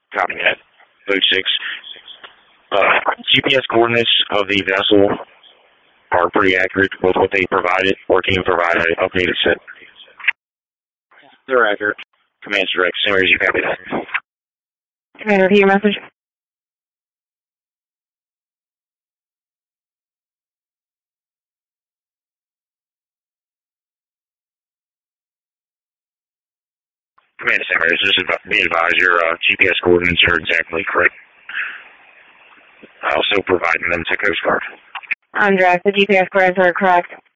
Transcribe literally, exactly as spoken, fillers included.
Copy that. Code six. Uh, G P S coordinates of the vessel are pretty accurate with what they provided, or can you provide an updated set? They're accurate. Command direct. Same as you copy that. Commander, repeat your message. Command Center, just be advised your uh, G P S coordinates are exactly correct. I also providing them to Coast Guard. Andres, the G P S coordinates are correct.